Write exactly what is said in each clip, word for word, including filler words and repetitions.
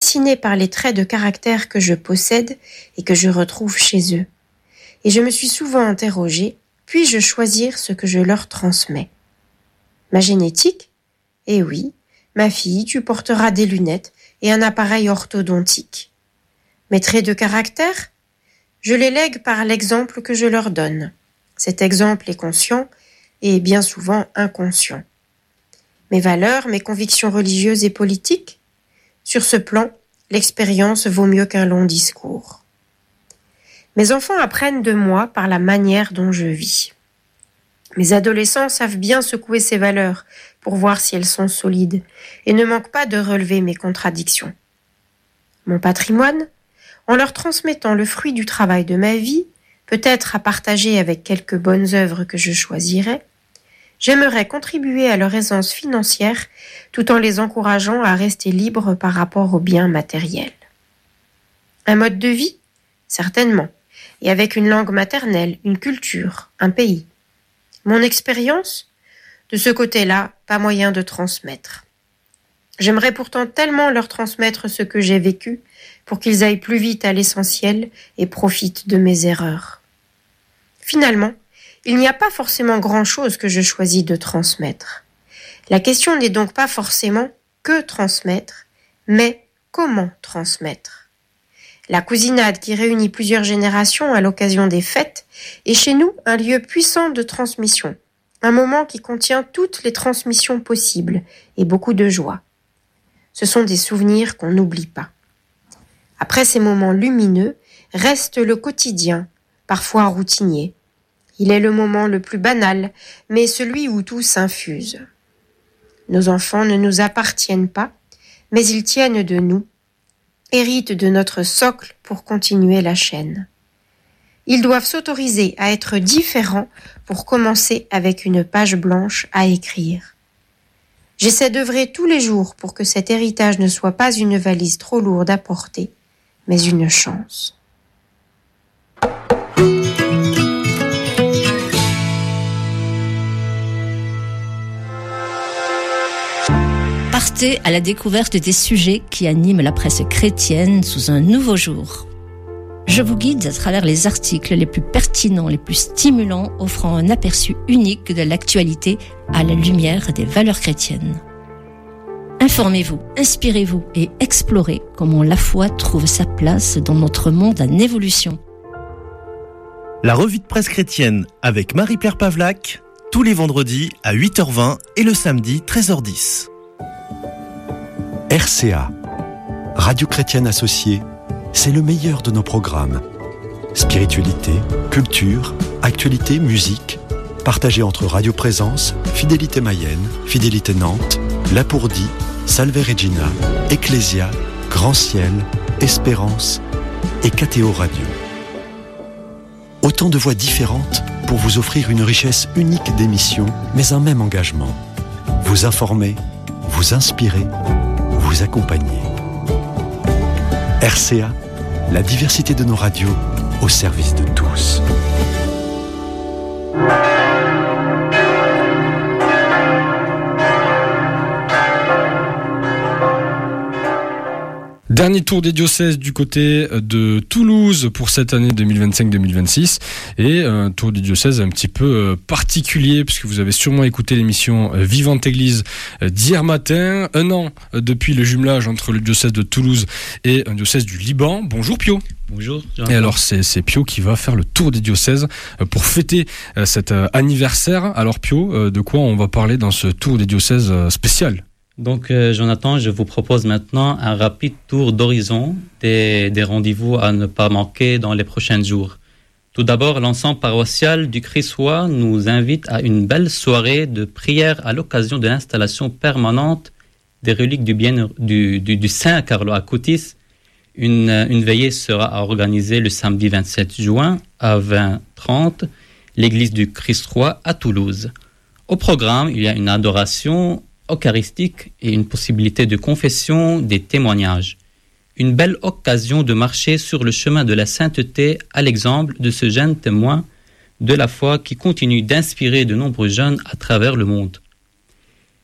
fascinée par les traits de caractère que je possède et que je retrouve chez eux. Et je me suis souvent interrogée, puis-je choisir ce que je leur transmets ? Ma génétique ? Eh oui, ma fille, tu porteras des lunettes et un appareil orthodontique. Mes traits de caractère ? Je les lègue par l'exemple que je leur donne. Cet exemple est conscient et bien souvent inconscient. Mes valeurs, mes convictions religieuses et politiques ? Sur ce plan, l'expérience vaut mieux qu'un long discours. Mes enfants apprennent de moi par la manière dont je vis. Mes adolescents savent bien secouer ces valeurs pour voir si elles sont solides et ne manquent pas de relever mes contradictions. Mon patrimoine ? En leur transmettant le fruit du travail de ma vie, peut-être à partager avec quelques bonnes œuvres que je choisirais, j'aimerais contribuer à leur aisance financière tout en les encourageant à rester libres par rapport aux biens matériels. Un mode de vie ? Certainement, et avec une langue maternelle, une culture, un pays. Mon expérience ? De ce côté-là, pas moyen de transmettre. J'aimerais pourtant tellement leur transmettre ce que j'ai vécu pour qu'ils aillent plus vite à l'essentiel et profitent de mes erreurs. Finalement, il n'y a pas forcément grand-chose que je choisis de transmettre. La question n'est donc pas forcément que transmettre, mais comment transmettre. La cousinade qui réunit plusieurs générations à l'occasion des fêtes est chez nous un lieu puissant de transmission, un moment qui contient toutes les transmissions possibles et beaucoup de joie. Ce sont des souvenirs qu'on n'oublie pas. Après ces moments lumineux, reste le quotidien, parfois routinier. Il est le moment le plus banal, mais celui où tout s'infuse. Nos enfants ne nous appartiennent pas, mais ils tiennent de nous, héritent de notre socle pour continuer la chaîne. Ils doivent s'autoriser à être différents pour commencer avec une page blanche à écrire. J'essaie d'œuvrer tous les jours pour que cet héritage ne soit pas une valise trop lourde à porter, mais une chance. Partez à la découverte des sujets qui animent la presse chrétienne sous un nouveau jour. Je vous guide à travers les articles les plus pertinents, les plus stimulants, offrant un aperçu unique de l'actualité à la lumière des valeurs chrétiennes. Informez-vous, inspirez-vous et explorez comment la foi trouve sa place dans notre monde en évolution. La revue de presse chrétienne avec Marie-Pierre Pavlac, tous les vendredis à huit heures vingt et le samedi treize heures dix. R C A, Radio Chrétienne Associée, c'est le meilleur de nos programmes. Spiritualité, culture, actualité, musique, partagés entre Radio Présence, Fidélité Mayenne, Fidélité Nantes, Lapourdie, Salve Regina, Ecclésia, Grand Ciel, Espérance et K T O Radio. Autant de voix différentes pour vous offrir une richesse unique d'émissions, mais un même engagement. Vous informer, vous inspirer, vous accompagner. R C A, la diversité de nos radios au service de tous. Dernier tour des diocèses du côté de Toulouse pour cette année deux mille vingt-cinq deux mille vingt-six et un tour des diocèses un petit peu particulier puisque vous avez sûrement écouté l'émission Vivante Église d'hier matin, un an depuis le jumelage entre le diocèse de Toulouse et un diocèse du Liban. Bonjour Pio. Bonjour. Et alors c'est, c'est Pio qui va faire le tour des diocèses pour fêter cet anniversaire. Alors Pio, de quoi on va parler dans ce tour des diocèses spécial ? Donc, euh, Jonathan, je vous propose maintenant un rapide tour d'horizon des, des rendez-vous à ne pas manquer dans les prochains jours. Tout d'abord, l'ensemble paroissial du Christ-Roi nous invite à une belle soirée de prière à l'occasion de l'installation permanente des reliques du, bien, du, du, du Saint Carlo Acutis. Une, une veillée sera organisée le samedi vingt-sept juin à vingt heures trente, l'église du Christ-Roi à Toulouse. Au programme, il y a une adoration eucharistique et une possibilité de confession, des témoignages. Une belle occasion de marcher sur le chemin de la sainteté à l'exemple de ce jeune témoin de la foi qui continue d'inspirer de nombreux jeunes à travers le monde.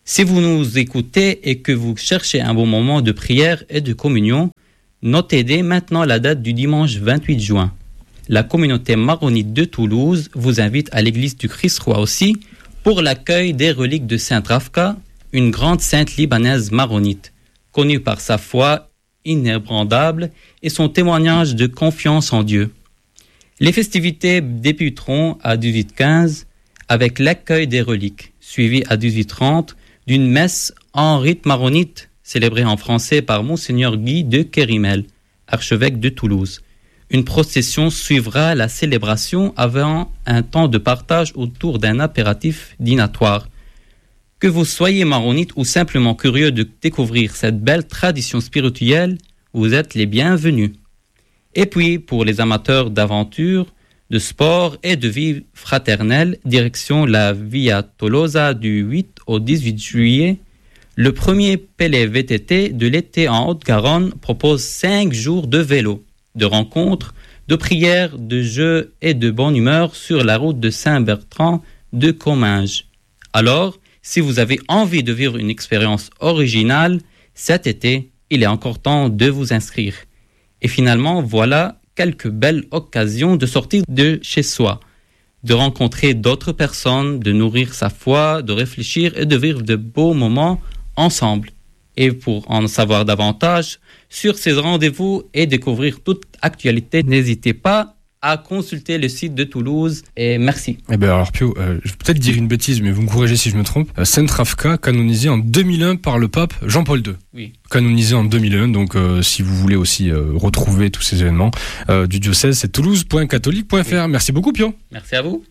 Si vous nous écoutez et que vous cherchez un bon moment de prière et de communion, notez dès maintenant la date du dimanche vingt-huit juin. La communauté maronite de Toulouse vous invite à l'église du Christ-Roi aussi pour l'accueil des reliques de Sainte Rafka, une grande sainte libanaise maronite, connue par sa foi inébranlable et son témoignage de confiance en Dieu. Les festivités débuteront à dix-huit heures quinze avec l'accueil des reliques, suivi à dix-huit heures trente d'une messe en rite maronite, célébrée en français par Monseigneur Guy de Kérimel, archevêque de Toulouse. Une procession suivra la célébration avant un temps de partage autour d'un apéritif dînatoire. Que vous soyez maronite ou simplement curieux de découvrir cette belle tradition spirituelle, vous êtes les bienvenus. Et puis, pour les amateurs d'aventure, de sport et de vie fraternelle, direction la Via Tolosa du huit au dix-huit juillet, le premier P L V T T de l'été en Haute-Garonne propose cinq jours de vélo, de rencontres, de prières, de jeux et de bonne humeur sur la route de Saint-Bertrand de Comminges. Alors, si vous avez envie de vivre une expérience originale, cet été, il est encore temps de vous inscrire. Et finalement, voilà quelques belles occasions de sortir de chez soi, de rencontrer d'autres personnes, de nourrir sa foi, de réfléchir et de vivre de beaux moments ensemble. Et pour en savoir davantage sur ces rendez-vous et découvrir toute actualité, n'hésitez pas à consulter le site de Toulouse. Et merci. Eh ben alors Pio, euh, je vais peut-être dire une bêtise, mais vous me corrigez si je me trompe. Euh, Sainte Rafka, canonisée en deux mille un par le pape Jean-Paul deux. Oui. Canonisée en deux mille un, donc euh, si vous voulez aussi euh, retrouver tous ces événements euh, du diocèse, c'est toulouse point catholique point f r. Oui. Merci beaucoup Pio. Merci à vous.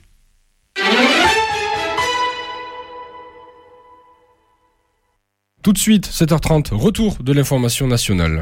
Tout de suite, sept heures trente, retour de l'information nationale.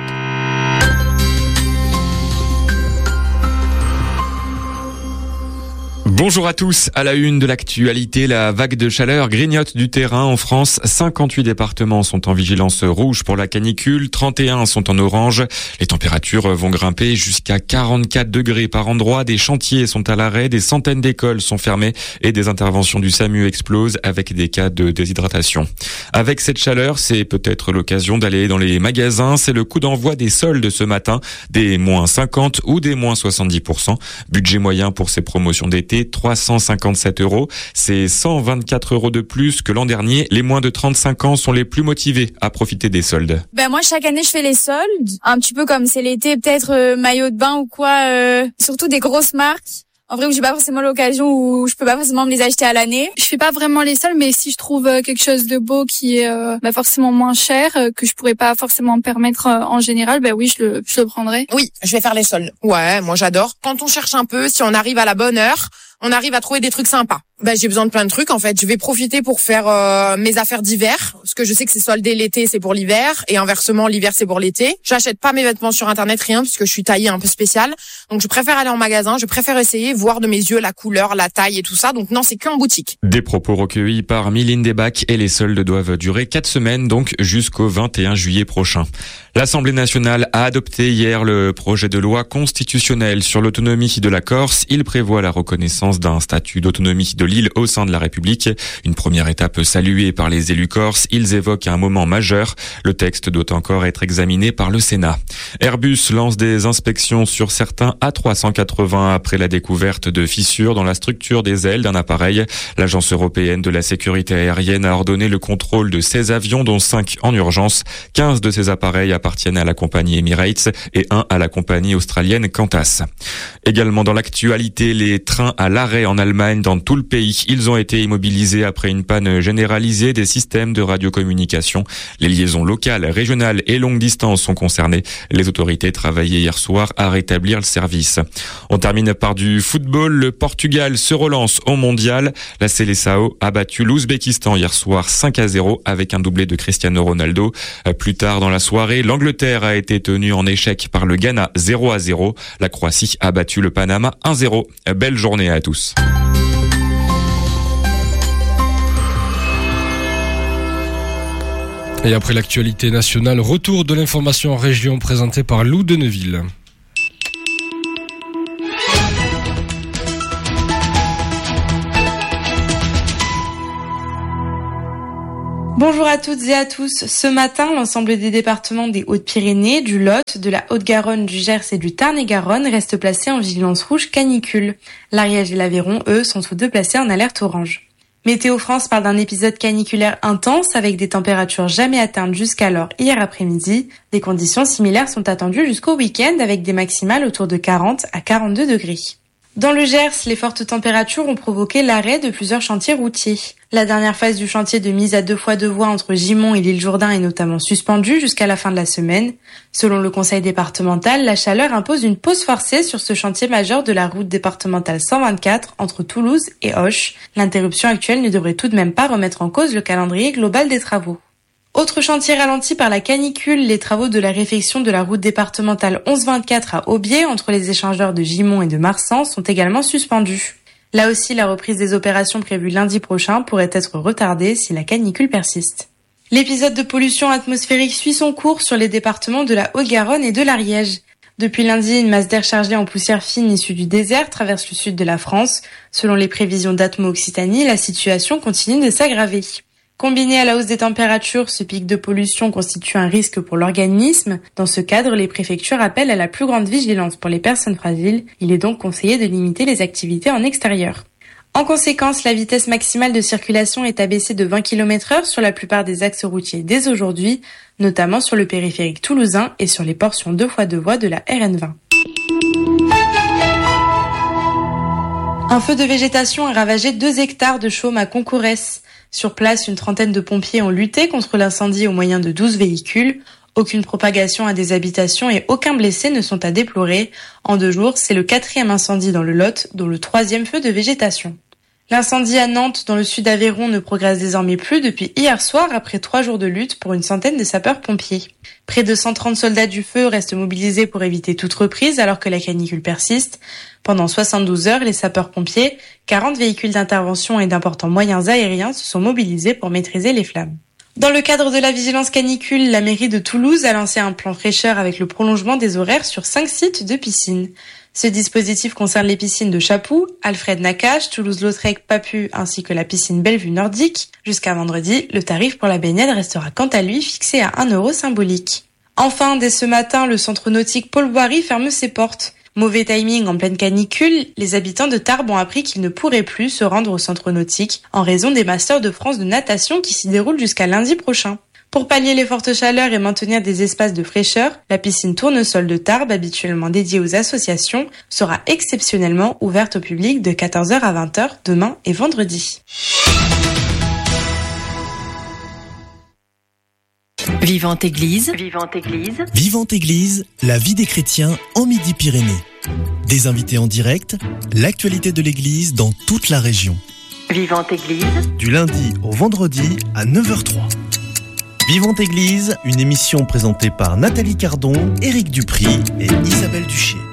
Bonjour à tous. À la une de l'actualité, la vague de chaleur grignote du terrain en France. cinquante-huit départements sont en vigilance rouge pour la canicule, trente et un sont en orange. Les températures vont grimper jusqu'à quarante-quatre degrés par endroit. Des chantiers sont à l'arrêt, des centaines d'écoles sont fermées et des interventions du SAMU explosent avec des cas de déshydratation. Avec cette chaleur, c'est peut-être l'occasion d'aller dans les magasins. C'est le coup d'envoi des soldes ce matin, des moins cinquante ou des moins soixante-dix pour cent. Budget moyen pour ces promotions d'été, trois cent cinquante-sept euros. C'est cent vingt-quatre euros de plus que l'an dernier. Les moins de trente-cinq ans sont les plus motivés à profiter des soldes. Ben moi, chaque année, je fais les soldes. Un petit peu comme c'est l'été, peut-être euh, maillot de bain ou quoi. Euh, surtout des grosses marques. En vrai, où j'ai pas forcément l'occasion, où je peux pas forcément me les acheter à l'année. Je fais pas vraiment les soldes, mais si je trouve quelque chose de beau qui est euh, bah forcément moins cher, euh, que je pourrais pas forcément me permettre euh, en général, ben bah oui, je le, je le prendrai. Oui, je vais faire les soldes. Ouais, moi j'adore. Quand on cherche un peu, si on arrive à la bonne heure, on arrive à trouver des trucs sympas. Ben j'ai besoin de plein de trucs en fait. Je vais profiter pour faire euh, mes affaires d'hiver, parce que je sais que c'est soldé l'été, c'est pour l'hiver, et inversement l'hiver c'est pour l'été. J'achète pas mes vêtements sur internet, rien, parce que je suis taillée un peu spéciale. Donc je préfère aller en magasin, je préfère essayer, voir de mes yeux la couleur, la taille et tout ça. Donc non, c'est qu'en boutique. Des propos recueillis par Mylène Desbacs et les soldes doivent durer quatre semaines, donc jusqu'au vingt et un juillet prochain. L'Assemblée nationale a adopté hier le projet de loi constitutionnelle sur l'autonomie de la Corse. Il prévoit la reconnaissance d'un statut d'autonomie de l'île au sein de la République. Une première étape saluée par les élus corses. Ils évoquent un moment majeur. Le texte doit encore être examiné par le Sénat. Airbus lance des inspections sur certains A trois cent quatre-vingts après la découverte de fissures dans la structure des ailes d'un appareil. L'Agence européenne de la sécurité aérienne a ordonné le contrôle de seize avions, dont cinq en urgence. quinze de ces appareils appartiennent à la compagnie Emirates et un à la compagnie australienne Qantas. Également dans l'actualité, les trains à l'arrêt en Allemagne dans tout le pays. Ils ont été immobilisés après une panne généralisée des systèmes de radiocommunication. Les liaisons locales, régionales et longue distance sont concernées. Les autorités travaillaient hier soir à rétablir le service. On termine par du football. Le Portugal se relance au mondial. La Seleção a battu l'Ouzbékistan hier soir cinq à zéro avec un doublé de Cristiano Ronaldo. Plus tard dans la soirée, l'Angleterre a été tenue en échec par le Ghana zéro à zéro. La Croatie a battu le Panama un zéro. Belle journée à tous. Et après l'actualité nationale, retour de l'information en région présentée par Lou Deneville. Bonjour à toutes et à tous. Ce matin, l'ensemble des départements des Hautes-Pyrénées, du Lot, de la Haute-Garonne, du Gers et du Tarn-et-Garonne restent placés en vigilance rouge canicule. L'Ariège et l'Aveyron, eux, sont tous deux placés en alerte orange. Météo France parle d'un épisode caniculaire intense avec des températures jamais atteintes jusqu'alors hier après-midi. Des conditions similaires sont attendues jusqu'au week-end avec des maximales autour de quarante à quarante-deux degrés. Dans le Gers, les fortes températures ont provoqué l'arrêt de plusieurs chantiers routiers. La dernière phase du chantier de mise à deux fois deux voies entre Gimont et l'île Jourdain est notamment suspendue jusqu'à la fin de la semaine. Selon le conseil départemental, la chaleur impose une pause forcée sur ce chantier majeur de la route départementale cent vingt-quatre entre Toulouse et Auch. L'interruption actuelle ne devrait tout de même pas remettre en cause le calendrier global des travaux. Autre chantier ralenti par la canicule, les travaux de la réfection de la route départementale onze vingt-quatre à Aubier entre les échangeurs de Gimont et de Marsan sont également suspendus. Là aussi, la reprise des opérations prévues lundi prochain pourrait être retardée si la canicule persiste. L'épisode de pollution atmosphérique suit son cours sur les départements de la Haute-Garonne et de l'Ariège. Depuis lundi, une masse d'air chargée en poussière fine issue du désert traverse le sud de la France. Selon les prévisions d'Atmo Occitanie, la situation continue de s'aggraver. Combiné à la hausse des températures, ce pic de pollution constitue un risque pour l'organisme. Dans ce cadre, les préfectures appellent à la plus grande vigilance pour les personnes fragiles. Il est donc conseillé de limiter les activités en extérieur. En conséquence, la vitesse maximale de circulation est abaissée de vingt kilomètres heure sur la plupart des axes routiers dès aujourd'hui, notamment sur le périphérique toulousain et sur les portions deux fois deux voies de la R N vingt. Un feu de végétation a ravagé deux hectares de chaume à Concourès. Sur place, une trentaine de pompiers ont lutté contre l'incendie au moyen de douze véhicules. Aucune propagation à des habitations et aucun blessé ne sont à déplorer. En deux jours, c'est le quatrième incendie dans le Lot, dont le troisième feu de végétation. L'incendie à Nantes, dans le sud d'Aveyron, ne progresse désormais plus depuis hier soir après trois jours de lutte pour une centaine de sapeurs-pompiers. Près de cent trente soldats du feu restent mobilisés pour éviter toute reprise alors que la canicule persiste. Pendant soixante-douze heures, les sapeurs-pompiers, quarante véhicules d'intervention et d'importants moyens aériens se sont mobilisés pour maîtriser les flammes. Dans le cadre de la vigilance canicule, la mairie de Toulouse a lancé un plan fraîcheur avec le prolongement des horaires sur cinq sites de piscines. Ce dispositif concerne les piscines de Chapoux, Alfred-Nakache, Toulouse-Lautrec, Papu ainsi que la piscine Bellevue Nordique. Jusqu'à vendredi, le tarif pour la baignade restera quant à lui fixé à un euro symbolique. Enfin, dès ce matin, le centre nautique Paul Boiry ferme ses portes. Mauvais timing en pleine canicule, les habitants de Tarbes ont appris qu'ils ne pourraient plus se rendre au centre nautique en raison des Masters de France de natation qui s'y déroulent jusqu'à lundi prochain. Pour pallier les fortes chaleurs et maintenir des espaces de fraîcheur, la piscine Tournesol de Tarbes, habituellement dédiée aux associations, sera exceptionnellement ouverte au public de quatorze heures à vingt heures demain et vendredi. Vivante Église. Vivante Église. Vivante Église, la vie des chrétiens en Midi-Pyrénées. Des invités en direct, l'actualité de l'Église dans toute la région. Vivante Église. Du lundi au vendredi à neuf heures zéro trois. Vivante Église, une émission présentée par Nathalie Cardon, Éric Dupry et Isabelle Duché.